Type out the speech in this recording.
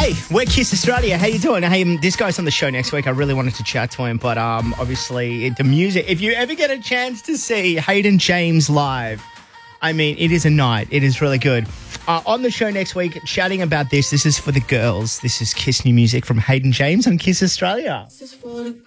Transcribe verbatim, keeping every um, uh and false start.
Hey, we're Kiss Australia. How you doing? Hey, um, this guy's on the show next week. I really wanted to chat to him, but um, obviously the music. If you ever get a chance to see Hayden James live, I mean, it is a night. It is really good. Uh, on the show next week, chatting about this. This is for the girls. This is Kiss New Music from Hayden James on Kiss Australia.